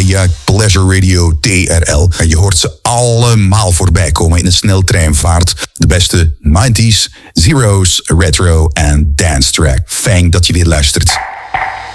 via Pleasure Radio TRL. En je hoort ze allemaal voorbij komen in een sneltreinvaart. De beste 90s, zeros, retro en dance track. Fijn dat je weer luistert.